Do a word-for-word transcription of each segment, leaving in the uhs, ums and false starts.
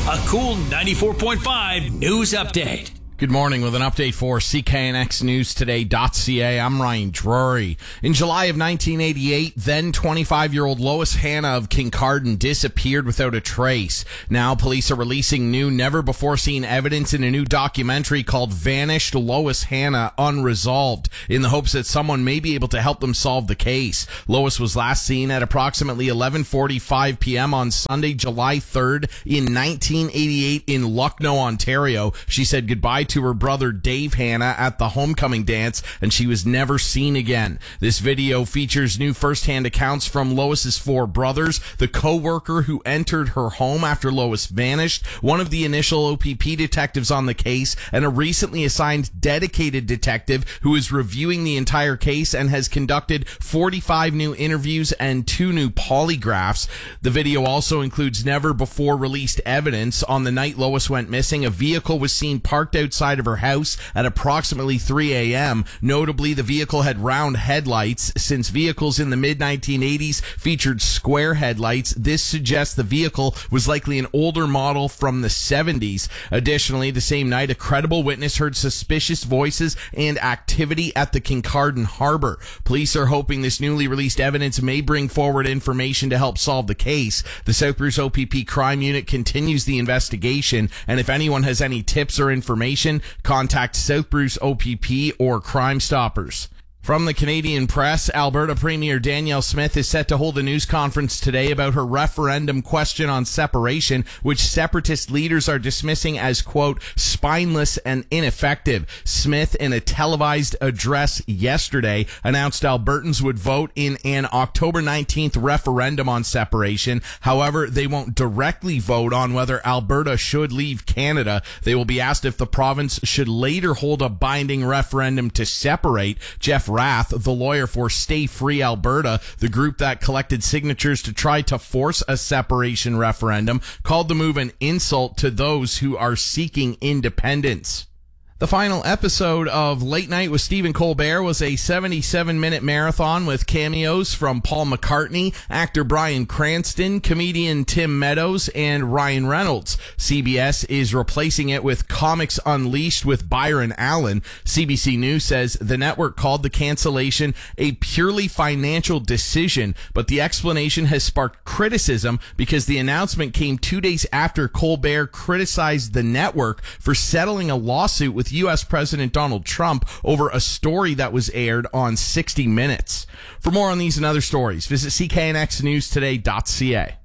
A cool ninety-four point five news update. Good morning with an update for C K N X News Today dot C A. I'm Ryan Drury. In July of nineteen eighty-eight, then twenty-five-year-old Lois Hanna of Kincardine disappeared without a trace. Now police are releasing new, never-before-seen evidence in a new documentary called Vanished Lois Hanna Unresolved, in the hopes that someone may be able to help them solve the case. Lois was last seen at approximately eleven forty-five p.m. on Sunday, July third in nineteen eighty-eight in Lucknow, Ontario. She said goodbye to her brother Dave Hanna at the homecoming dance, and she was never seen again. This video features new first-hand accounts from Lois's four brothers, the co-worker who entered her home after Lois vanished, one of the initial O P P detectives on the case, and a recently assigned dedicated detective who is reviewing the entire case and has conducted forty-five new interviews and two new polygraphs. The video also includes never-before-released evidence. On the night Lois went missing, a vehicle was seen parked outside Side of her house at approximately three a.m. Notably, the vehicle had round headlights. Since vehicles in the mid nineteen eighties featured square headlights, this suggests the vehicle was likely an older model from the seventies. Additionally, the same night, a credible witness heard suspicious voices and activity at the Kincardine Harbor. Police are hoping this newly released evidence may bring forward information to help solve the case. The South Bruce O P P Crime Unit continues the investigation, and if anyone has any tips or information, contact South Bruce O P P or Crime Stoppers. From the Canadian Press, Alberta Premier Danielle Smith is set to hold a news conference today about her referendum question on separation, which separatist leaders are dismissing as, quote, spineless and ineffective. Smith, in a televised address yesterday, announced Albertans would vote in an October nineteenth referendum on separation. However, they won't directly vote on whether Alberta should leave Canada. They will be asked if the province should later hold a binding referendum to separate. Jeff Rath, the lawyer for Stay Free Alberta, the group that collected signatures to try to force a separation referendum, called the move an insult to those who are seeking independence. The final episode of Late Night with Stephen Colbert was a seventy-seven minute marathon with cameos from Paul McCartney, actor Bryan Cranston, comedian Tim Meadows, and Ryan Reynolds. C B S is replacing it with Comics Unleashed with Byron Allen. C B C News says the network called the cancellation a purely financial decision, but the explanation has sparked criticism because the announcement came two days after Colbert criticized the network for settling a lawsuit with U S President Donald Trump over a story that was aired on sixty minutes. For more on these and other stories, visit C K N X News Today dot C A.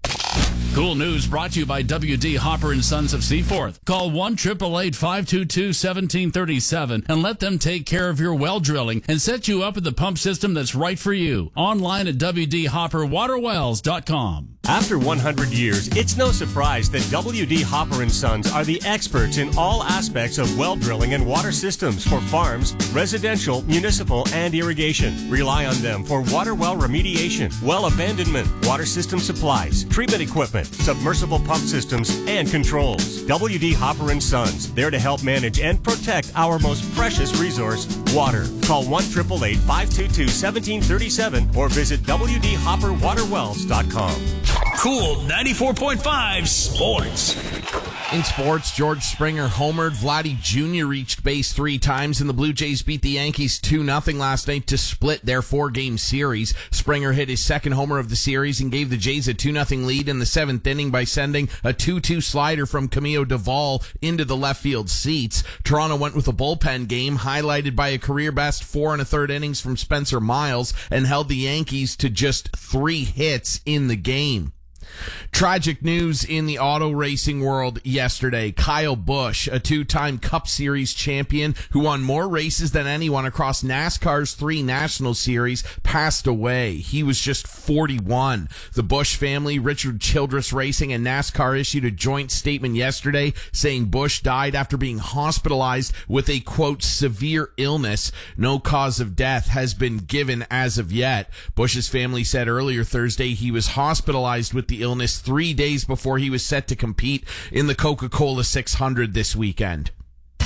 Cool news brought to you by W D Hopper and Sons of Seaforth. Call one eight eight eight, five two two, one seven three seven and let them take care of your well drilling and set you up with the pump system that's right for you. Online at W D Hopper Water Wells dot com. After one hundred years, it's no surprise that W D Hopper and Sons are the experts in all aspects of well drilling and water systems for farms, residential, municipal, and irrigation. Rely on them for water well remediation, well abandonment, water system supplies, treatment equipment, submersible pump systems, and controls. W D Hopper and Sons, there to help manage and protect our most precious resource, water. Call one eight eight eight, five two two, one seven three seven or visit W D Hopper Water Wells dot com. Cool ninety-four point five Sports. In sports, George Springer homered. Vladdy Junior reached base three times, and the Blue Jays beat the Yankees two nothing last night to split their four-game series. Springer hit his second homer of the series and gave the Jays a two nothing lead in the seventh inning by sending a two two slider from Camilo Duvall into the left field seats. Toronto went with a bullpen game, highlighted by a career-best four and a third innings from Spencer Miles, and held the Yankees to just three hits in the game. Tragic news in the auto racing world yesterday. Kyle Busch, a two-time Cup Series champion who won more races than anyone across NASCAR's three national series, passed away. He was just forty-one. The Busch family, Richard Childress Racing, and NASCAR issued a joint statement yesterday saying Busch died after being hospitalized with a, quote, severe illness. No cause of death has been given as of yet. Busch's family said earlier Thursday he was hospitalized with the illness three days before he was set to compete in the Coca-Cola six hundred this weekend.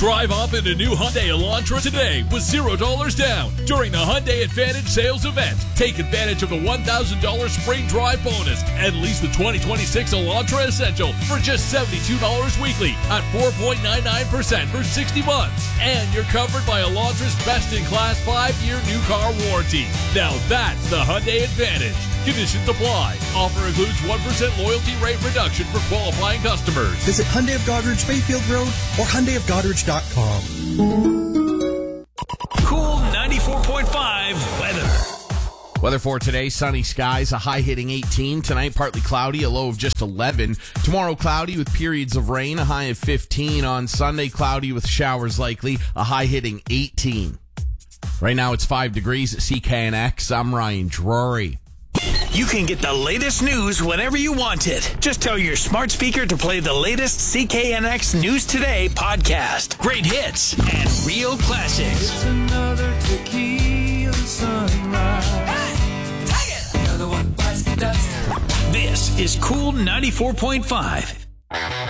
Drive off in a new Hyundai Elantra today with zero dollars down during the Hyundai Advantage sales event. Take advantage of the one thousand dollars spring drive bonus and lease the twenty twenty-six Elantra Essential for just seventy-two dollars weekly at four point nine nine percent for sixty months. And you're covered by Elantra's best-in-class five-year new car warranty. Now that's the Hyundai Advantage. Conditions apply. Offer includes one percent loyalty rate reduction for qualifying customers. Visit Hyundai of Goderich Bayfield Road or Hyundai of Goderich dot com. Cool ninety-four point five weather. Weather for today, sunny skies, a high hitting eighteen. Tonight, partly cloudy, a low of just eleven. Tomorrow, cloudy with periods of rain, a high of fifteen. On Sunday, cloudy with showers likely, a high hitting eighteen. Right now, it's five degrees at C K N X. I'm Ryan Drury. You can get the latest news whenever you want it. Just tell your smart speaker to play the latest C K N X News Today podcast. Great hits and real classics. It's another tequila sunrise. Hey, take it! Another one bites the dust. This is Cool ninety-four point five.